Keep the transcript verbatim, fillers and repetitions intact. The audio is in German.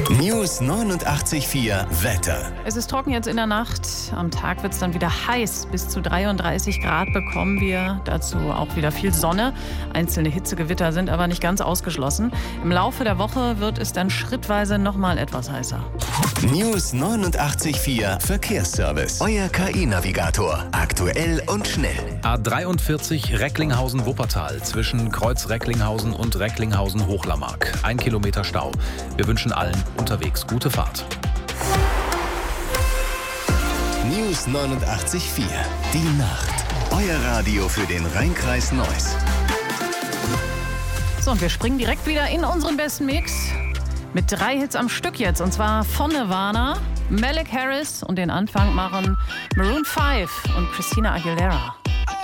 News neunundachtzig Komma vier Wetter. Es ist trocken jetzt in der Nacht. Am Tag wird es dann wieder heiß. Bis zu dreiunddreißig Grad bekommen wir. Dazu auch wieder viel Sonne. Einzelne Hitzegewitter sind aber nicht ganz ausgeschlossen. Im Laufe der Woche wird es dann schrittweise noch mal etwas heißer. News neunundachtzig Komma vier Verkehrsservice. Euer K I-Navigator. Aktuell und schnell. A dreiundvierzig Recklinghausen-Wuppertal zwischen Kreuz Recklinghausen und Recklinghausen-Hochlammark. Ein Kilometer Stau. Wir wünschen allen unterwegs gute Fahrt. News neunundachtzig Komma vier. Die Nacht. Euer Radio für den Rheinkreis Neuss. So, und wir springen direkt wieder in unseren besten Mix. Mit drei Hits am Stück jetzt. Und zwar von Nirvana, Malik Harris und den Anfang machen Maroon five und Christina Aguilera.